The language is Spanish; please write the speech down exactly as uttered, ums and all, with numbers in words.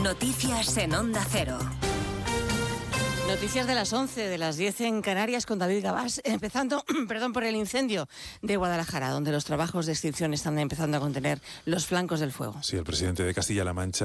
Noticias en Onda Cero. Noticias de las once, de las diez en Canarias con David Gabás, empezando perdón, por el incendio de Guadalajara, donde los trabajos de extinción están empezando a contener los flancos del fuego. Sí, el presidente de Castilla-La Mancha